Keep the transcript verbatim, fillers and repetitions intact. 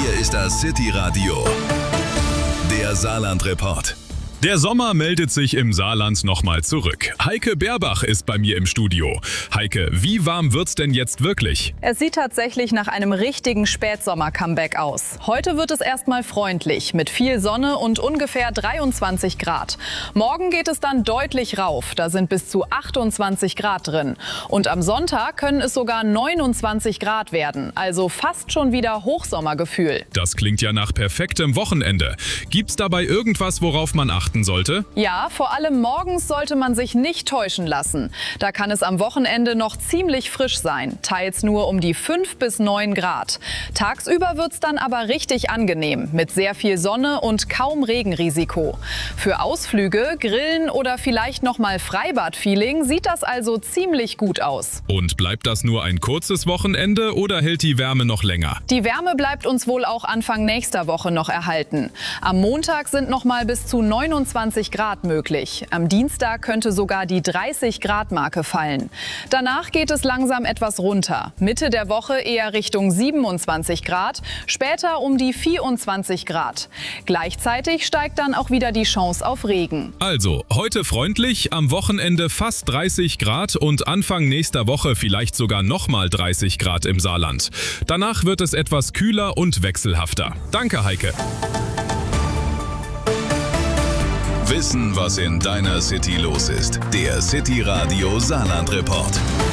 Hier ist das City Radio, der Saarland-Report. Der Sommer meldet sich im Saarland nochmal zurück. Heike Berbach ist bei mir im Studio. Heike, wie warm wird's denn jetzt wirklich? Es sieht tatsächlich nach einem richtigen Spätsommer-Comeback aus. Heute wird es erstmal freundlich mit viel Sonne und ungefähr dreiundzwanzig Grad. Morgen geht es dann deutlich rauf. Da sind bis zu achtundzwanzig Grad drin. Und am Sonntag können es sogar neunundzwanzig Grad werden. Also fast schon wieder Hochsommergefühl. Das klingt ja nach perfektem Wochenende. Gibt's dabei irgendwas, worauf man achten sollte? Ja, vor allem morgens sollte man sich nicht täuschen lassen. Da kann es am Wochenende noch ziemlich frisch sein, teils nur um die fünf bis neun Grad. Tagsüber wird's dann aber richtig angenehm, mit sehr viel Sonne und kaum Regenrisiko. Für Ausflüge, Grillen oder vielleicht noch mal Freibad-Feeling sieht das also ziemlich gut aus. Und bleibt das nur ein kurzes Wochenende oder hält die Wärme noch länger? Die Wärme bleibt uns wohl auch Anfang nächster Woche noch erhalten. Am Montag sind noch mal bis zu neunundzwanzig Grad möglich. Am Dienstag könnte sogar die dreißig Grad Marke fallen. Danach geht es langsam etwas runter. Mitte der Woche eher Richtung siebenundzwanzig Grad, später um die vierundzwanzig Grad. Gleichzeitig steigt dann auch wieder die Chance auf Regen. Also, heute freundlich, am Wochenende fast dreißig Grad und Anfang nächster Woche vielleicht sogar nochmal dreißig Grad im Saarland. Danach wird es etwas kühler und wechselhafter. Danke, Heike. Wissen, was in deiner City los ist. Der City Radio Saarland-Report.